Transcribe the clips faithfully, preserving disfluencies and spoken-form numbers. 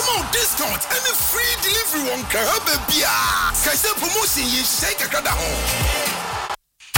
Yama discount and a free delivery on Carabebia. Kaisa promotion ye shake a kada home.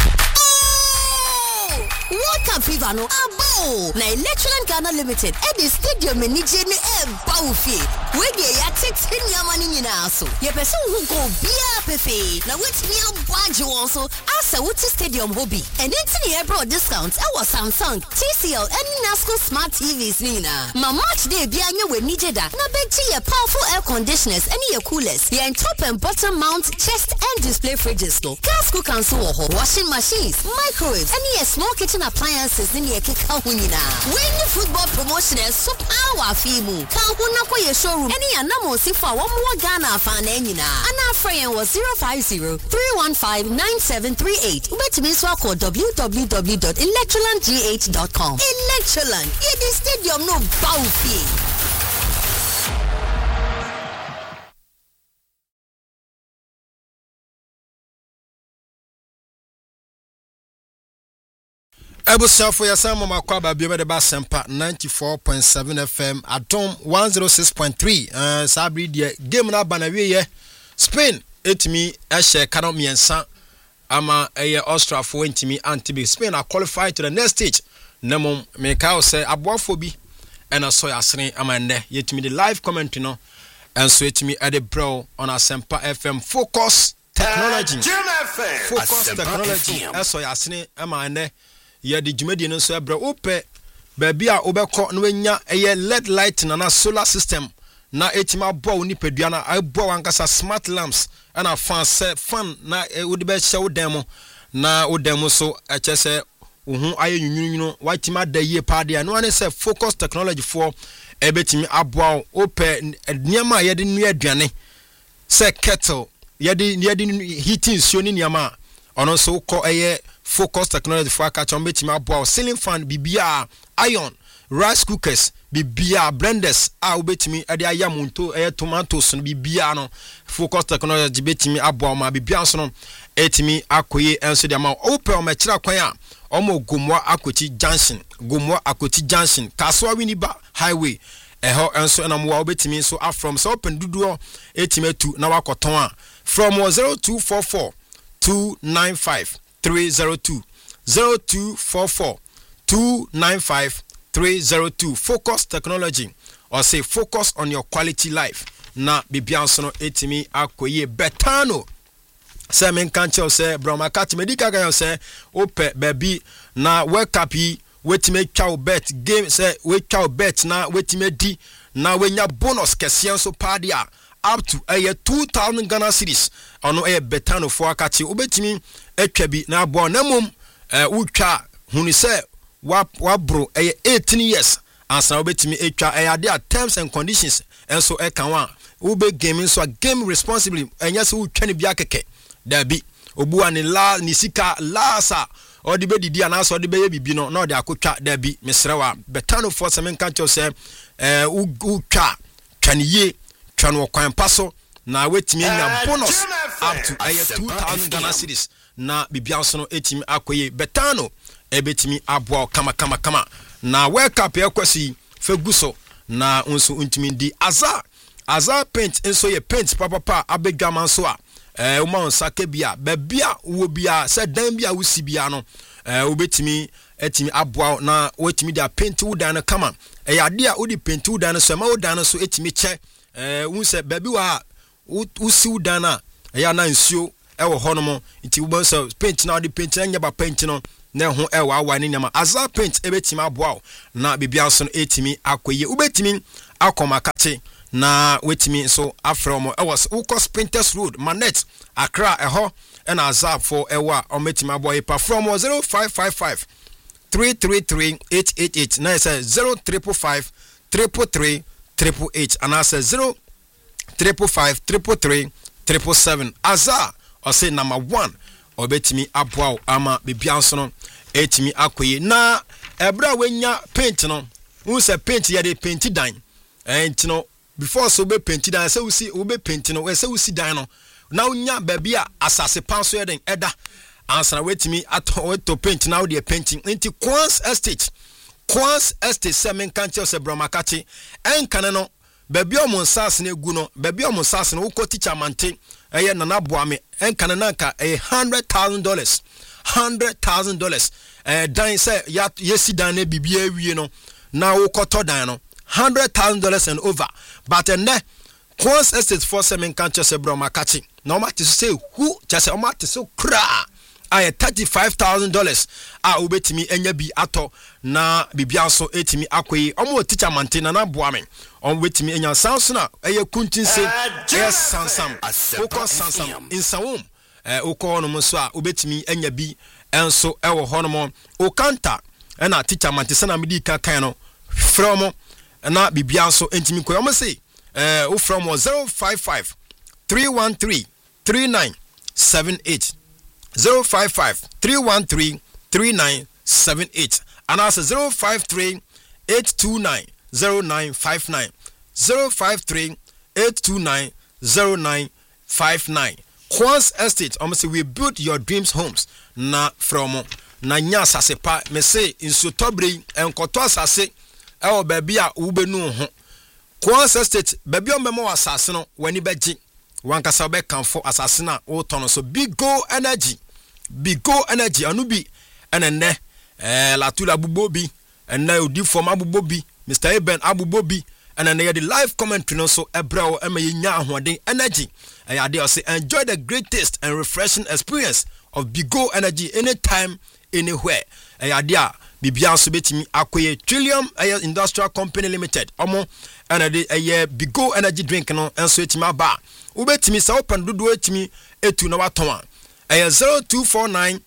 Water fever no abo na Electroland Ghana Limited e the stadium ni je ni e bawfi we dey ya text ni amani nyina so ye person who go bia pefe na wetimi abwaje won so asa wuti stadium hobby and enti ye bro discount e was Samsung, T C L and Nasco smart T Vs ni na ma match day bia nya we nije da na beji ye powerful air conditioners and ye coolers ye top and bottom mount chest and display fridges no gas cooker so washing machines microwaves and ye small kitchen appliances in your kick out winning when football promotion is so power fimu can who na kwa showroom any anamo si for one more Ghana fan enina and our friend was zero five zero three one five nine seven three eight which means walk or w w w dot electroland g h dot com. Electroland yeah the stadium no bouncy. Ebusa for yasama makwaba biebe de basempa ninety-four point seven F M Atom one oh six point three uh sabri die game na banawe ye Spain etimi ehye kano miensa ama eye Austria for entimi antibi Spain are qualified to the next stage nemo meka say aboafo bi ena so yasene ama nne yetimi the live commentary no enso etimi e de bro on Asempa F M focus technology uh, focus technology enso yasene ama nne ya di jumedi no so ebra ope baabi a obekọ no anya eye L E D light na na solar system na etima bo ni padua na abo wankasa smart lamps na fan set fan na wodi be hye wodem na wodem so eche se ohun aye nyunyunu watima da ye paade no ane se focus technology for ebetimi abo ope niam ye de nua aduane se kettle ye de ye de heating so ni niam ono so ko eye focus technology for akacho metima abo ceiling fan bibia iron rice cookers bibia blenders a obetimi ade ayamunto eye tomatoes no bibia no focus technology betimi abo ma bibia so no etimi akoye enso de ma open o mekira kwan a omo gomwa akoti junction gomwa akoti junction kaswa winiba highway eho enso enamwa obetimi so from so open duduo etimi tu na wakoton a from zero two four four two nine five three zero two zero two four four two nine five three zero two. Focus technology or say focus on your quality life na bibianso no etimi akoye betano se men kanche se broma kat medical guy se ope baby na wake up yi wetime twa bet game se we twa bet na wetime di na wenya bonus kese so party a up to a two thousand Ghana cedis ono e betano for akati obetimi etwa bi na abo na mum eh utwa hunu se wa wa bro e eighteen years ansa obetimi etwa e ade a terms and conditions enso e kan wa ube game so game responsibly enya se utwa ne bia keke dabi obuwa ni la ni sika lasa odi be didi anaso odi be ye bibi no na odi akotwa dabi mesrewa betano for semen kancho se eh utwa twaniye twano kwan paso na wetimi nya bonus up to two thousand Ghana cedis na bibianso no etimi akoye betano ebetimi aboa kama kama kama na wake up yakwasi feguso na unso untimi di aza aza paint enso ye paint papa pa abedwaman so a eh uma onsake bia babia wo bia se dan bia wusi bia no eh obetimi etimi aboa na wetimi da paint wudan no kama eh yade a odi paint wudan no so ma wudan no so etimi che eh unse babi wa wusi wudan na eh ya na nsuo e wo honomo nti wo so paint na odi paint anya ba paint no na ho e wa awa ni nyama aza paint ebetimi aboa na bibianso no etimi akoye ubetimi akomakache na wetimi so afrom e was ukos Printers Road Manet Accra eho and azap for ewa ometimi aboa pa from zero five five five three three three eight eight eight na say zero triple five triple three triple eight and I say zero triple five triple three triple seven aza or say number one obetimi aboa ama bibianso no etimi akoye na ebra wenya paint no who say paint ya de paint dan ent no before so be paint dan say we see we be paint no we say we see dan no now nya baby a asase pan so eden eda answer wetimi ato to paint now the painting into Quans Estate Quans Estate semen kanche se bromakati en kana no baby omo nsase na egu no baby omo nsase no wo teacher mante eye nana boame enka na nanka a one hundred thousand dollars one hundred thousand dollars eh dan say ya yesi dan na bibia wie no na wo koto dan no one hundred thousand dollars and over but enne Quans Estate for seven can chase bro makachi no matter say who just o matter so kra I thirty-five thousand dollars a ubetimi enya bi ato na bibia so etimi akoyi omo teacher maintain na boame on wetimi enya sanso na eye kuntinse yes sansam oko sansam insawum eh oko no so a ubetimi enya bi enso ewo hono o kanta na teacher maintain na medi kan kan no from na bibia so entimi koyi omo say eh o from zero five five three one three three nine seven eight zero five five three one three three nine seven eight and also zero five three eight two nine zero nine five nine zero five three eight two nine zero nine five nine. Quans Estate, almost we build your dreams homes na from na nya sasepa me say in Sotobri and Koto Sase e baby a ubenu ho. Quans Estate baby o memo asase no wani beji wankasa be kanfo asase na o tono so big go energy big go energy anubi enene eh latula bubobi enne odi form abubobi Mister Eben abubobi enene the live commentary no so ebra ema yenya ahoden energy eh ade say enjoy the great taste and refreshing experience of big go energy anytime anywhere eh ade a bibia so betimi akoye Trillium eh, Industrial Company Limited omo enede eh big go energy drink no enso etimi aba ubetimi sa open dodo etimi etu na waton a zero two four nine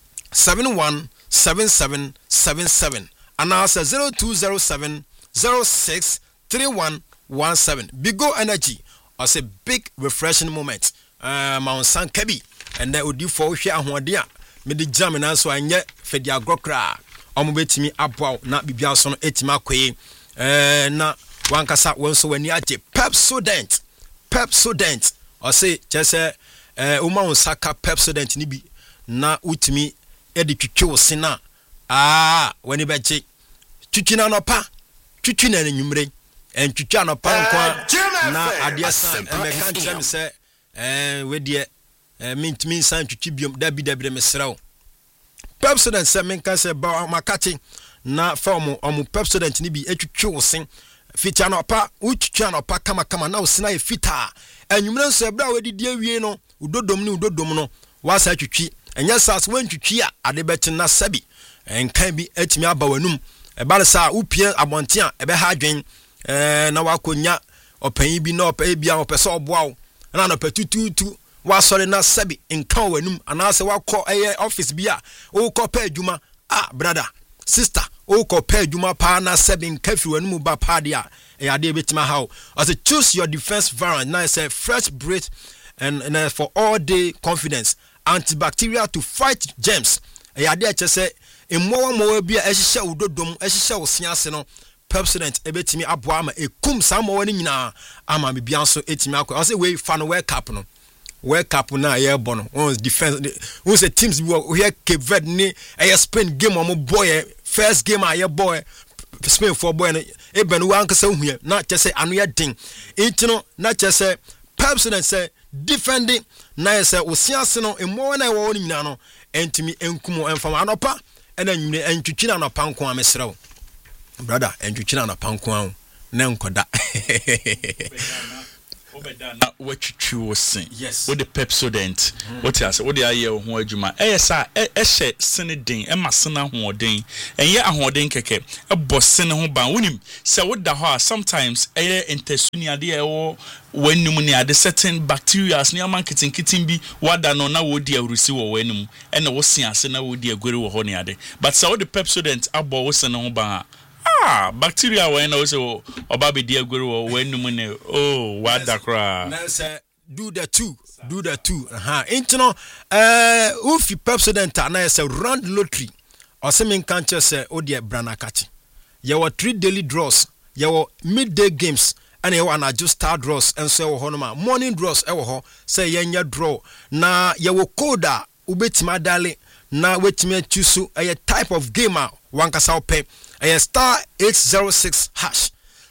seven one seven seven seven seven and now zero two zero seven zero six three one one seven. Big Go Energy as a big refreshing moment. Uh, Mount San Kebi and that would do for share ahodia. Me the jam and so I yet fed ya grokra. I'm waiting me up not be biason etima kwe. Uh, na wankasa one so when you Pepsodent. Pepsodent. I say just uh Eh uma unsaka Pepsodent ni bi na utimi edi twitwe sina ah wani beche twitwi na nopa twitwi na nyumre en twitwa nopa nkwa na adiasa emeka nkyem se eh wedie eh mintimi san twitwi biom dabi dabi mesrew Pepsodent se menka se ba makati na form omu Pepsodent ni bi etwitwe sin fita nopa utwitwa nopa kama kama na usina e fita enyumre nso ebra wedi die wie no udodom ni udodom no wasa twitwi enya sas wantwitwi a ade beti na sabi enkan bi etimi aba wanum e bare sa upie abonte a ebe ha adwen eh na wakonya opan bi na opa bia opese oboawo na na patututu wasore na sabi enkan wanum anase wakọ eye office bi a wo kọ pa adwuma ah brother sister wo kọ pa adwuma pa na sabi enkan fi wanum ba pa dia e ade betima how as a choose your defense variant now say fresh breath and, and uh, for all day confidence antibacterial to fight germs e ade eche say emmowa mowa bia ehihye udodom ehihye osiase no Pepsodent ebetimi aboa ama ekum samowa ni nyina ama bibia so etimi akọ say we fa no world cup no world cup na ye bo no on defense who say teams we here Cape Verde ni e Spain game omo boy first game a ye boy Spain for boy e ben wan kasa hu na che say anu ye din intino na che say Pepsodent say defending na say osiase no emmo na wo ni nyina no entimi enkumo enfama anopa ena nyine entwitwi na anopa nko amesrew brother entwitwi na anopa nko an na nkoda obedana watwitwi wo sen wo de Pepsodent what you say wo de aye ho adwuma eh sa eh hye sene den e masena hoden enye ahoden keke e bo sene ho ban wonim se wo da ho sometimes eh intestinal de e wo wanum ni ade certain bacteria ne aman kitin kitin bi wada no na wo di awrusi wo wanum e na wo sin ase na wo di agwere wo ho ne ade but se wo de Pepsodent abo wo sene ho ban ah bacteria when I say oba be dia gwere wo wanum ne oh wada kra na say do the two do the two aha intino eh ufi Pepsodent na say round lottery o se men kan che say odi brana kachi ye were three daily draws ye were midday games and you wanna just start draws and so wo no ma morning draws e wo ho say yenya draw na ye wo code a ubetima dale na wetimi atusu a type of game a wankasa ope a star eight zero six hash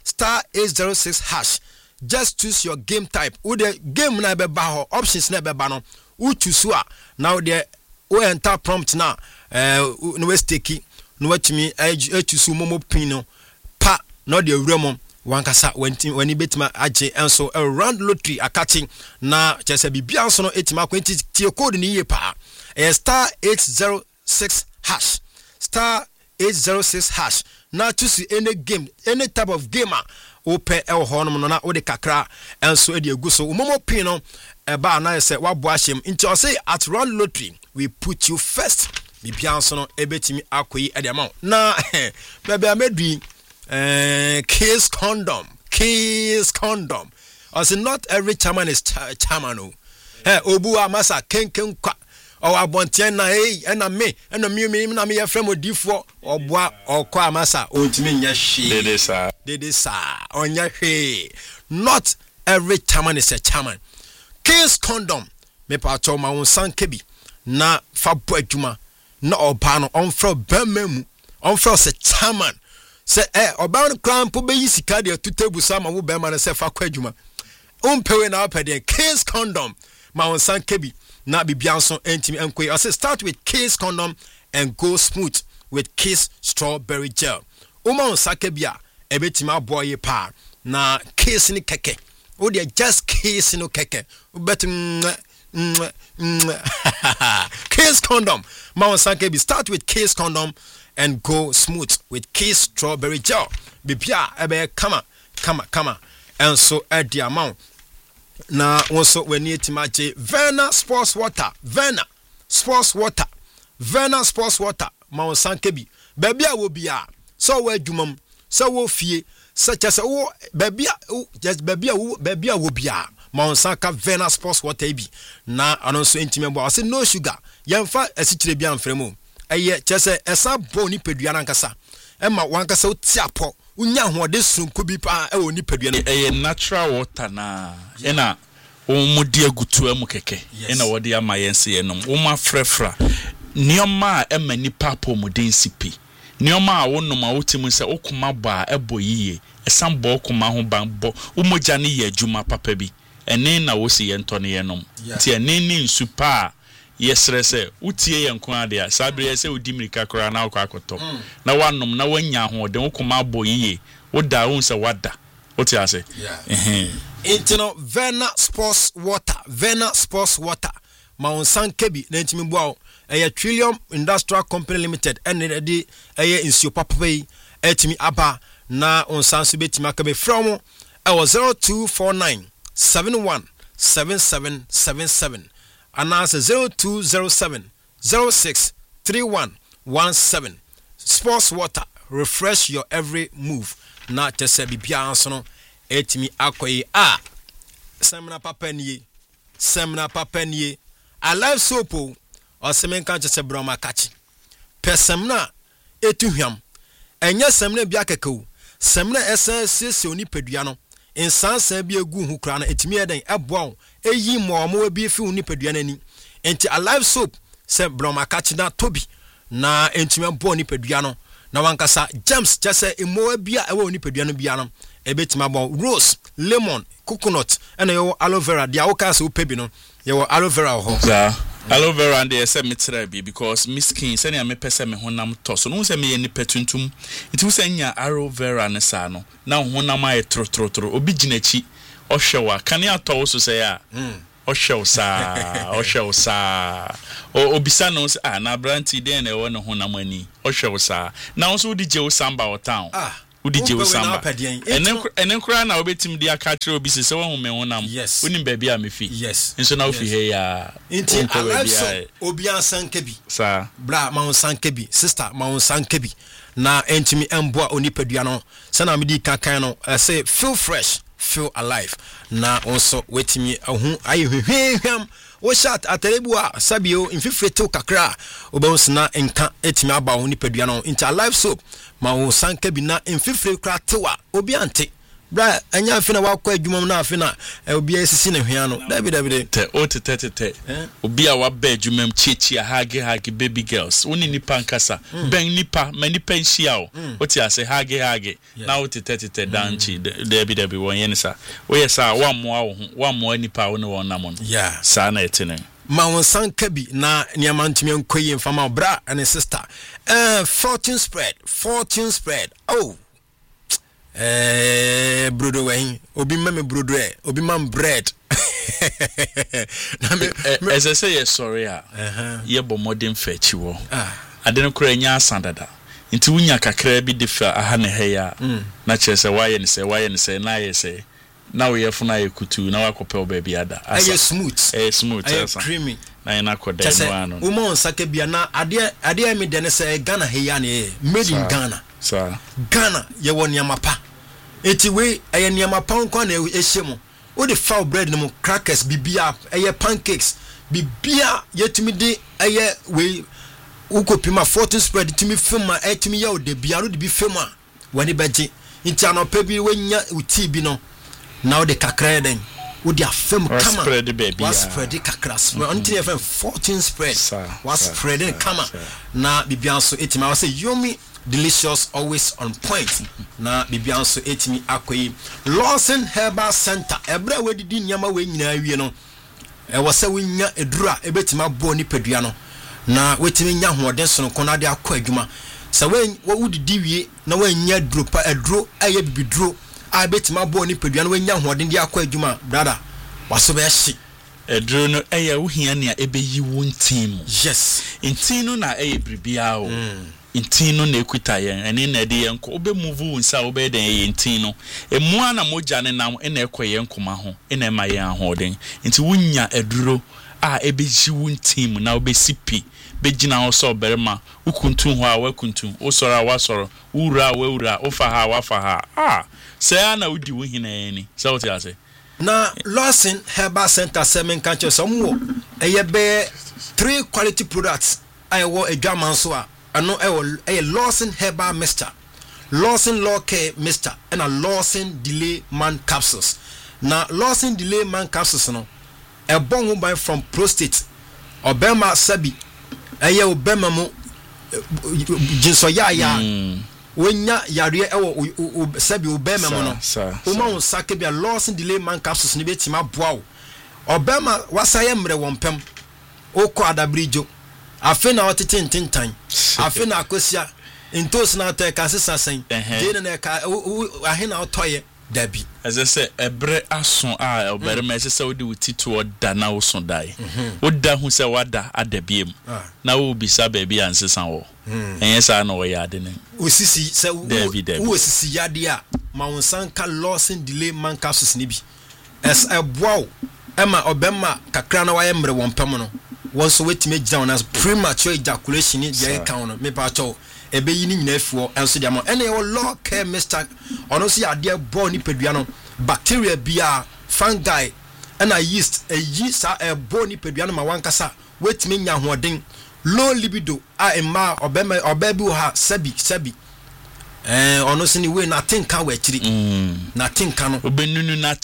star eight zero six hash. Just choose your game type. With the game na be ba options na be ba no. U choose wa. Now the we enter prompt na eh no we sticky no watimi e choose momo pin no pa no the remo wankasa when when betima age enso a round lottery akati na chese bibia nso no etima kwenti tie code ni ye pa e star eight zero six hash star eight zero six hash na choose any game any type of gamer ope e ho no na wo de kakra enso e de aguso momo pin no e ba na say wabo ahyem nti o say at round lottery we put you first bibia nso no ebetimi akoyi e de amount na bebe amedui Uh, Kiss condom, Kiss condom. I say not every chairman is ch- chairman. Oh, hey, Obu Amasa, Ken Ken Kwa, or Abontian, hey, and a me, and a me, me, na me, a friend with D four, or Bois, or Kwa Massa, or Timin Yashi. Did this, sir? Did this, sir? On Yashi. Not every chairman is a chairman. Kiss condom, me pato my own son Kebi, na Fabwe Juma, na Obano, on for Birmingham, on for a chairman. Say eh oban kran po be yisika de to table sama wo be man say fa kwadwuma umpewe na opede Kiss condom ma won san kebi na bibia nso entimi enkoi I say start with Kiss condom and go smooth with Kiss strawberry gel uma on sakebia ebetima boy pa na Kiss ni keke o de just Kiss no keke bet Kiss condom ma won san kebi start with Kiss condom and go smooth with Kiss strawberry gel. Bibia ebe kama kama kama and so at the amount. Na also we need to match Verna sports water. Verna sports water. Verna sports water. Mount Sankebi. Baby will be a so where jumum so wo fie such as oh baby just baby baby will be a Mount Sanka Verna sports water be na and also intimate. I say no sugar. Yamfa esichire bia mfremo. Eye chese esa boni pedua nankasa ema wankasa otiapo unya hoode sunku bi pa e oni pedua no eye natural water na ena omodi agutu emu keke ena wode ama yense yenom uma frefra nioma ema nipa apomuden sipi nioma a wonom a wotimu se okuma ba ebo yiye esam bo okuma ho banbo umoja ne ye adwuma papa bi ene na wosi ye ntone yenom ti ene ni nsupa yesrese utie yenkon ade sabre yese udimirika kora na akwa akoto na wanom na wanya ho de wokoma abo yiye woda won se wada wote ase eh intino Verna sports water Verna sports water ma on san kebi na ntimi buawo eye Trillium Industrial Company Limited ene de eye insio papa yi etimi aba na on san so betimi akabe from e zero two four nine seven one seven seven seven seven and answer zero two zero seven zero six three one one seven. Sports water, refresh your every move. Na tese bibia anso etimi akoyi a semna papanie semna papanie alive soap o semen kan tese broma kachi pesemna etuhwam enye semna bia kekeu semna esen sese oni pedua no insansa bi egu hu kra na etimi eden eboa eyi mo mo bi fi uni pedua nani enti alive soap se broma kachi na tobi na entimi ebo ni pedua no na wankasa James just emo bia ewo ni pedua no bia no ebetima bon rose lemon coconut and yo aloe vera dia wo ka se opebi no yo aloe vera ho za aloe vera and dey say metra bi because miskin say na me pese me honam to so no say me ye ni petuntum it say nya aloe vera ne sa no na honam aye tro tro tro obi ginachi ohwewa kan ya to so say ya ohwew sa ohwew sa obisa no say ah na branti den e wo ne honam ani ohwew sa na so di je o samba o town ah udi je o samba enen enen kura na obetim dia ka kire obi se wo me honam unim ba bia me fi yes nso na ofi he ya inti alive obi ansan kebi sa bra ma onsan kebi sister ma onsan kebi na entimi emboa onipadua no se na me di kakan no say feel fresh feel alive na also wetimi ahu ayehwehwehwam wo shot aterebua sabio infifreto kakra obonsna enka etimi aba onipadua no into alive soap ma wo sanka bi na infifre kra tewa obi ante bra anya afina wakɔ adwuma na afina obi asisi ne hwea no dabi dabi te o te te te obi a waba adwuma chichi hage hage baby girls woni nipa nkasa ben nipa ma nipa nhia o o ti ase hage hage na o te te te danchi dabi dabi won ye ne sa o ye sa wa mo wo ho wa mo nipa wo ne won na mo no yeah sa na etene ma won sanka bi na niama ntumi enkoyi mfama bra and sister uh fortune spread fortune spread oh eh brodo wen obi ma me brodo e obi man bread na me as I say yes sorry ah ye bo modern fetch wo ade no kura nya asandada nti wunya kakra bi de fa aha ne he ya na kire se waye ne se waye ne se na ye se na we yefuna ye kutu na wakopɛ oba bi ada asa smooth eh smooth asa creamy na ina koda no ano wo mo nsaka bia na ade ade mi de ne se Ghana he ya ne made in Ghana sa Ghana ye won niama pa eti we eye niama pa nko na ehye mu wo de foul bread no crackers bibia eye pancakes bibia yetimi de eye we ukopima fortune spread timi fema etimi ya o de bia no de bi fema wani beje nti anopa bi wenya uti bi no now the kakra den would ya film kama spread the baby was spread the kakra spread until you fourteen spread was spreading kama na bibianso etima was say yomi delicious always on point na bibianso etimi akoyi Lawson Herbal Center ebra we didi nyama we nyina awie no e was say we nya edura ebetima bo ni padua no na wetimi nya hoden so no kona de akọ adwuma sa we wo didi wie na we nya duro pa eduro aye bibiduro a betima bo ni padua no we nya hoden de akọ adwuma brother waso be hye eduro no eya wo hia ne a ebeyi wo ntim yes ntim no na eye bribia o ntim no na ekuta yen ene na de yen ko obe move wo nsa obe den yen ntim no emu ana moja ne nam ene ekoye nkoma ho ene ma yen ahoden nti wonya eduro a ebeji wo ntim na obe sipi begina ho so berema ukuntu ho a wakuntu osoro a wasoro ura wa ura ofa ha wafa ha ah say na udi wo hina eni say what you say na Lawson Herbal Center seven kanche so mo eye be three quality products I wo adwaman so a ano e Lawson Herbal Mixture, Lawson Law Care Mixture and a Lawson Delay Man capsules. Na Lawson Delay Man capsules no e bon ho by from prostate obema sabi eye obema mo jinso ya ya wonya yare ewo sabi obema mo no uma won sake bia Lawson Delay Man capsules ne betima boa obema wasaye mre wompem okọ adabrijo afi na otete ntintan afi na akosia ntos na to ka sesa sen je na ka ahi na otoye dabi as I say ebre aso a obere ma sesa wodi wutito oda na wo so dai woda hu se wada adabiem na wo bisa baby ansesa wo enye sa na wo yade ne osisi se wo osisi yade a ma wonsan ka Lawson Delay Man capsules ni bi es eboa ema obema kakra na waye mre wompem no wonso wetime gina na premature ejaculation ni dey count no me pa cho ebe yi ni nyina afuo enso dia mo ene wo Law Care Mixture ono so yade bo ni pedua no bacteria bia fungi na yeast e yi sa e bo ni pedua no ma wankasa wetime nya hoden low libido a emma obema obabi ha sabi sabi eh ono so ni we na tinka wa chiri na tinka no obenunu na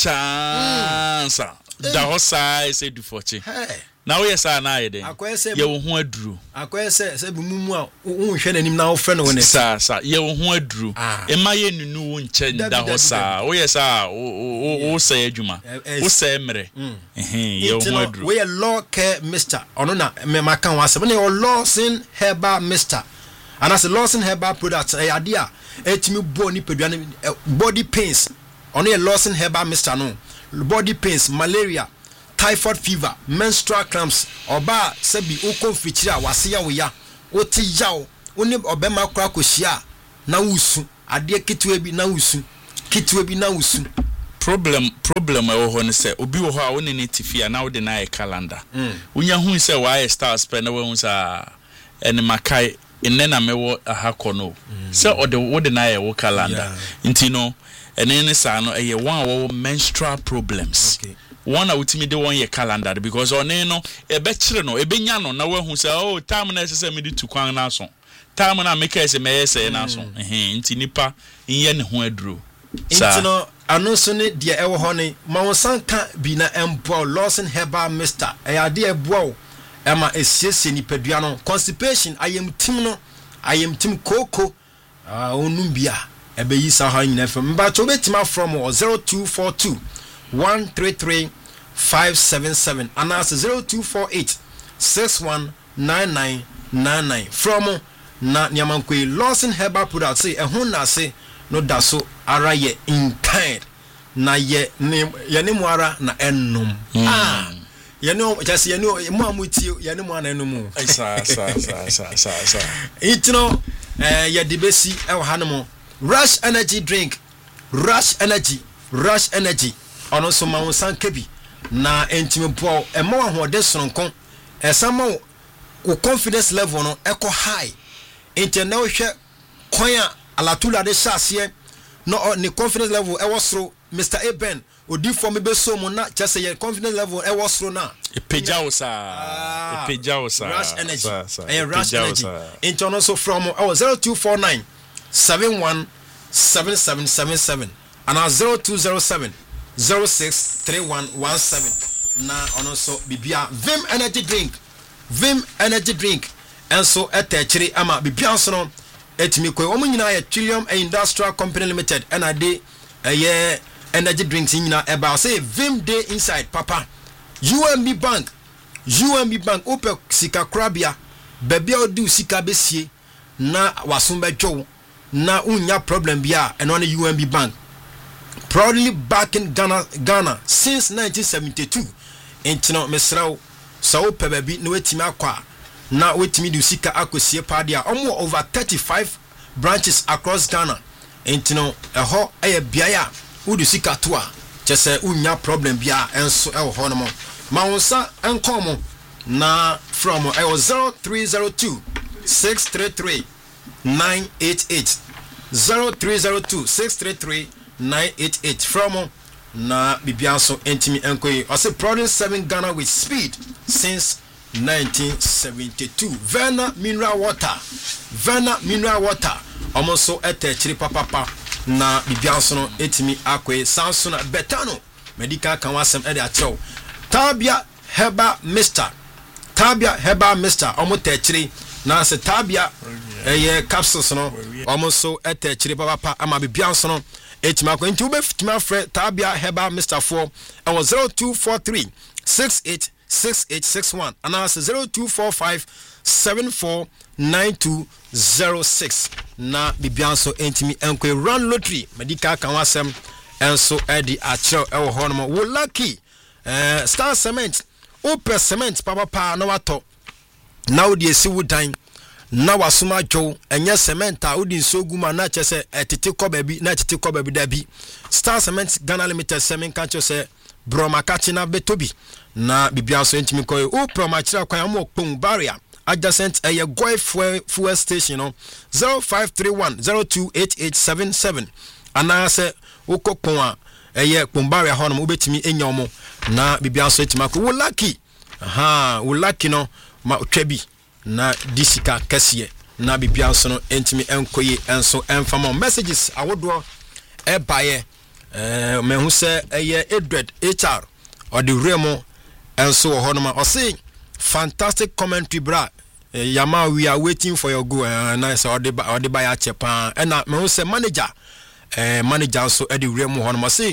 chance da hosa ise du fochi now yes na na yede ye wo ho aduru akwese se bi mumu a wo hwe nanim na wo frɛ no ne sa sa ye wo ho aduru e ma ye nunu wo nche da hosa wo yes a wo say adwuma wo say mere eh ye wo ho aduru we Law Care Mixture ono na me maka wa asem na ye Lawson Herbal Mixture and as Lawson Herbal products e ade a etimi bo ni pedua body pains ono ye Lawson Herbal Mixture no body pains malaria typhoid fever menstrual cramps oba sabi ukon fichira wase ya wo ya oti yawo oni obema kra kohia na wusu ade kitwe bi na wusu kitwe bi na wusu problem problem e wo ho ne se obi wo ho a woni ne tifia na wo de na e calendar unya hu se wa e stars pe na wo hu sa ene makai enne na mewo ahakọ no se ode wo de na e wo calendar nti no ene ne sa no eye one wo menstrual problems okay. One ultimate de one year calendar because on no e be kire no e be nya no na wahu say oh time na say me di tu kwan na so time na make say me say na so eh nti nipa nye ne ho aduro nti no anonso ne de ewo ho ne ma wonsan ka bi na embo Lawson Herbal Mister e ade ebo ema esiesie nipadua no constipation ayem tim no ayem tim koko ah onum bia ebe yi sa ha nyina fam ba cho betima from zero two four two one three three five seven seven and that's zero two four eight six one nine nine nine nine from na nyamankwe Lawson Herbal product say ehun na say no daso ara ye in kind na ye ye ne mu ara na ennom ah ye no just ye no mu amuti ye ne mu ana ennom sa sa sa sa sa sa itno eh ye debesi e wo hanemo Rush Energy drink Rush Energy Rush Energy ono so ma wonsan kebi na entime bo e ma ho de soronko e sama wo confidence level no e ko high interne wo hwe konya alatula de chassie no ni confidence level e was through Mister Eben odi for me be so mo na just say confidence level e was through na e pejao sa e pejao sa Rush Energy e Rush Energy interne so from oh zero two four nine seven one seven seven seven seven and zero two zero seven zero six three one one seven na ono so bibia Vim energy drink Vim energy drink and so etechiri ama bibia so no etimi ko omo nyina ya Trillium Industrial Company Limited and ade eh energy drinks nyina eba say Vim day inside papa U M B Bank U M B Bank ope sika krabia bebia odi sika besie na wasumba dwo na unya problem bia and on U M B Bank proudly back in Ghana Ghana since nineteen seventy-two intino mesraw so pebabi no wetimi akwa na wetimi du sika akosie padia omo over thirty-five branches across Ghana intino eho eye biaya udu sika to a chese unya problem bia enso eho ho no mo ma wonsa enkom na from I zero three zero two six three three nine eight eight zero three zero two six three three nine eight eight from na bibianso entimi enkoyi I say product seven Ghana with speed since nineteen seventy-two. Verna mineral water Verna mineral water almost etechiri papa na bibianso no etimi akwe Samsung Betano medical kan wasem e de achew Tabia Herbal Mister Tabia Herbal Mister almost techiri na se Tabia eye capsules no almost etechiri papa ama bibianso no etima ko nti obefitima frɛ Tabia Herbal Mister four and was zero two four three six eight six eight six one and as zero two four five seven four nine two zero six na bibianso entimi enkwe run lottery medical kan wasem enso edi achero ewo hono wo lucky eh Star Cement open cement papa pa na wato na wo de esi wudan na wasuma dwo enye cement a odi nsoguma na chese etete ko baby na etete ko baby dabi Star Cement Ghana Limited semen kan chese broma kachi na betobi na bibia so entimi ko o proma chira kwan am okpon barrier adjacent eye Goi fuel, fuel station no zero five three one zero two eight eight seven seven anase okokpon a eye kpon barrier ho no obetimi enya omo na bibia so etima ko wo lucky aha wo lucky no ma otwabi na disika kesiye na bibia so no entimi enkoye enso enfama messages awodo e baye eh mehu se eye Edward H R or the remo enso honoma o say fantastic commentary bra eh, yama we are waiting for your go uh, nice or the or the buyer chepa and mehu se manager eh manager so e the remo honoma say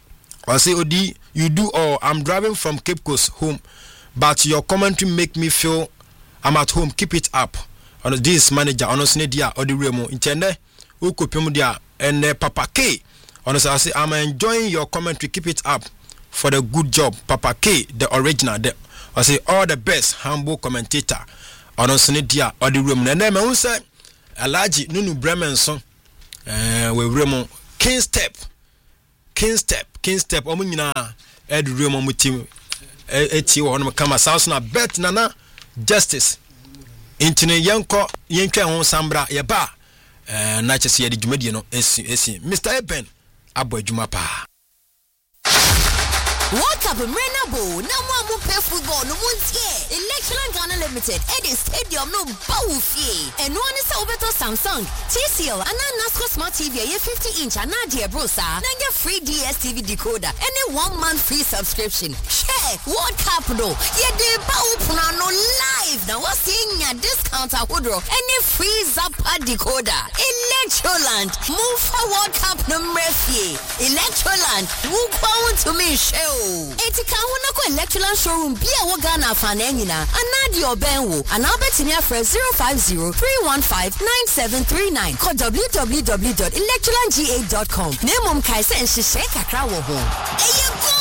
o say odi you do all I'm driving from Cape Coast home but your commentary make me feel I'm at home. Keep it up. On this manager, on us nedia or the remo intende ukopim dia and Papa K. On us I say I'm enjoying your commentary. Keep it up for the good job, Papa K, the original. The, I say all the best, humble commentator. On us nedia or the remo. And then I say Alaji Nunu Bremen song. Uh, we remo King Step, King Step, King Step. Omunina ed remo mutim eti wo kama sounds na bet nana. Justice intine yanko yentwa ho sambra ye ba eh na chese ye de dwumadi no esi esi Mister Eben abo adwuma pa World Cup Mrenabo, na mwa play football no muntie. Electron Ghana Limited, Eddie Stadium no bawufie. And one is Obeto Samsung, T C L, and Nasco Smart T V, a fifty inch, and Nadia Brosa, then get free D S T V decoder, and a one month free subscription. Share World Cup no, yeah, the Bawupuna no live. Now what's seeing ya discount a woodrow, and a free Zappa decoder. Electroland, move for World Cup no mrefie. Electroland, move on to me show. Etika wana ko Electroland showroom bia wagana fanenina. Anadio Benwo, and Albertinia for zero five zero three one five nine seven three nine. Call w w w dot electroland g a dot com. Nemum kaisa and shisheka krawo home. Hey, you go!